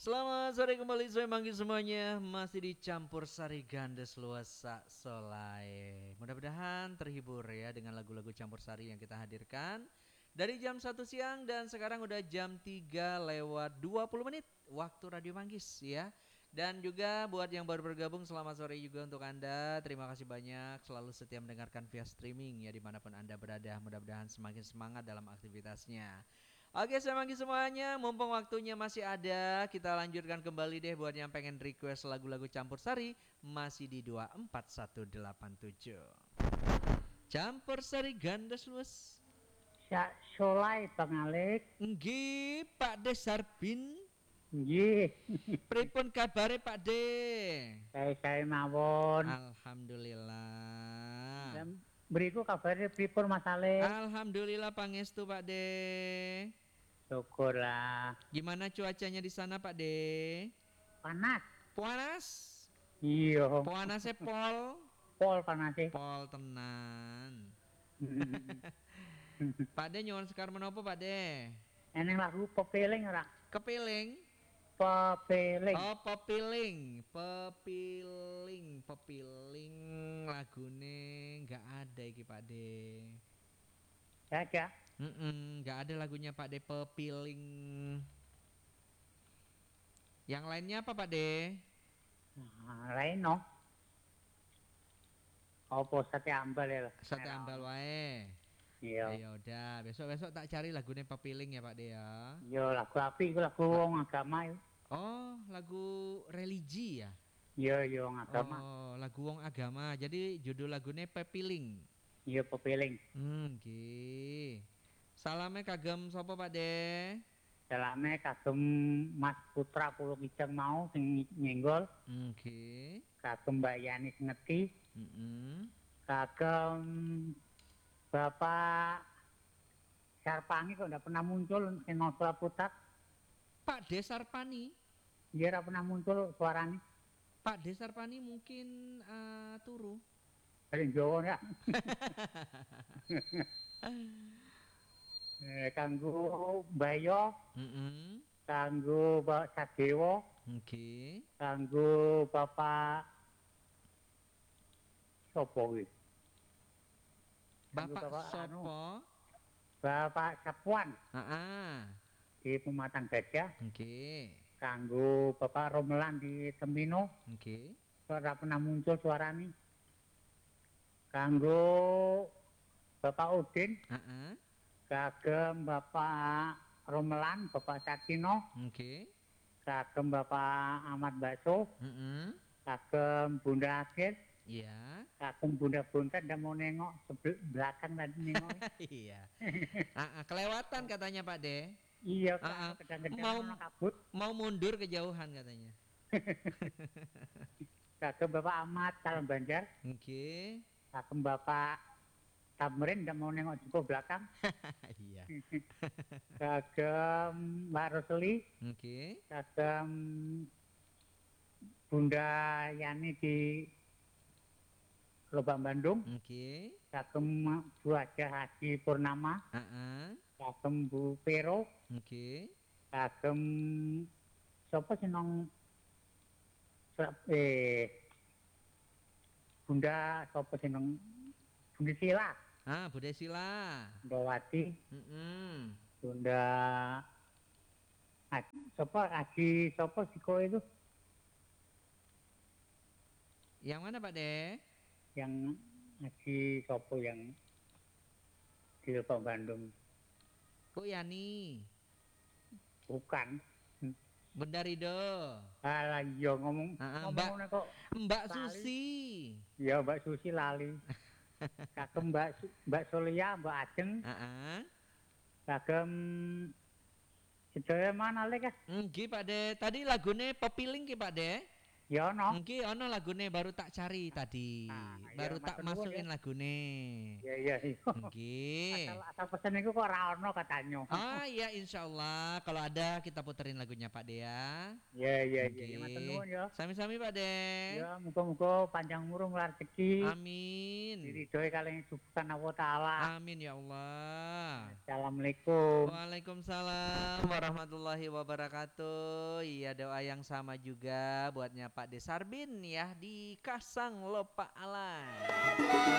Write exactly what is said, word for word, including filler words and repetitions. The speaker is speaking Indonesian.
Selamat sore kembali saya manggil semuanya. Masih dicampur sari gandes luas sak solai. Mudah-mudahan terhibur ya dengan lagu-lagu campur sari yang kita hadirkan dari jam satu siang dan sekarang udah jam tiga lewat dua puluh menit waktu Radio Manggis ya. Dan juga buat yang baru bergabung selamat sore juga untuk Anda. Terima kasih banyak selalu setia mendengarkan via streaming ya dimanapun Anda berada. Mudah-mudahan semakin semangat dalam aktivitasnya. Oke, saya manggil semuanya, mumpung waktunya masih ada, kita lanjutkan kembali deh buat yang pengen request lagu-lagu campur sari, masih di dua empat satu delapan tujuh. Campur sari gandes luas. Sak solai Bang Alik. Nggih, Pak De Sarbin. Nggih. Pripun kabare Pak De? Saya-saya mawon. Alhamdulillah. Dan beriku kabarnya pripun Mas Alik? Alhamdulillah pangestu Pak De. Syukurlah. Gimana cuacanya di sana Pak De? Panas. Panas? Iya. Panasnya pol. Pol panas e. Pol tenan. Pak De nyuwun sekar menapa Pak De? Eneng lagu pepiling ora? Kepiling? Pepiling. Oh, pepiling, pepiling, pepiling lagune nggak ada iki Pak De. Ya aja. Mm nggak ada lagunya Pak De pepiling. Yang lainnya apa Pak De? Nah, lain no. Apa sate ambal ya? Sate ambal wae. Iya. Ya udah, besok-besok tak cari lagunya pepiling ya Pak De ya. Iya, lagu api iku lagu wong agama iku. Oh, lagu religi ya? Iya, iya wong agama. Oh, lagu wong agama. Jadi judul lagunya pepiling. Iya, pepiling. Hmm, nggih. Salame kagem sapa Pak De? Salame kagem Mas Putra Pulau Kijang mau sing nyenggol. Nggih. Kagem Mbak Yani Ngeti. Heeh. Kagem Bapak Sarpangi kok enggak pernah muncul sing novel putat. Pak De Sarpani. Dia enggak pernah muncul suaranya. Pak De Sarpani mungkin uh, turu. Dari Jawa ya. eh, kanggo Bayo, Heeh. kanggo Mbak Sadewo, Nggih. kanggo Bapak sopo kuwi? Bapak Bapak sopo? anu, Bapak Sapuan Heeh. di Pematang Gajah, Nggih. kanggo Bapak Romelan di Temino, Nggih. ora pernah muncul suaranya. Kanggo Bapak Udin, Heeh. kagem Bapak Romelan, Bapak Sakino, Nggih. kagem Bapak Ahmad Bakso, Heeh. kagem Bunda Agit, Iya. kagem Bunda Buntet dan mau nengok sebelah belakang tadi nengok. Iya. Ah, ah, kelewatan katanya Pak De. Iya, Ah, ah. kadang-kadang Mau mau kabut. mau mundur kejauhan katanya. Kagem Bapak Ahmad Salam Banjar, Oke. kagem Bapak Tamrin dan mau nengok juga belakang. Iya. Kagem Mbak Rosli, Oke. kagem Bunda Yani di Lubang Bandung, Oke. kagem Bu Haja Haji Purnama, Heeh. kagem Bu Pero, Oke. kagem sapa sing nang eh Bunda sapa sing nang Bunda Sila, Ah, Bude Sila. Bunda Wati, Heeh. Bunda Haji, sapa Haji sapa siko itu Yang mana Pak De? yang Haji sapa yang di Lubang Bandung? Bu Yani. Bukan. Bunda Rido. Alah iya ngomong Ah, ah, ngomong Mbak ngono kok Mbak lali. Susi. Ya Mbak Susi lali. Kagem Mbak Su- Mbak Solia, Mbak Ajeng, Heeh. kagem sedaya mana lek ah? Nggih Pak De. Tadi lagune pepiling ki Pak De. Ya ono. Nggih ono lagune baru tak cari tadi. Nah, ya Baru tak matur nuwun ya. masukin lagune. Iya iya iya. Asal Nggih. asal pesen iku kok ora ono katanya. Ah ya insya Allah kalau ada kita puterin lagunya Pak De ya. Iya iya iya ya matur Nggih. nuwun ya. Sami-sami Pak De. Ya muga-muga panjang umur rezeki. Amin. Diridhoi kalih Subhanahu wa taala. Amin ya Allah. Assalamualaikum. Waalaikumsalam warahmatullahi wabarakatuh. Iya doa yang sama juga buatnya Pak De Sarbin ya di Kasang Lopa Alai.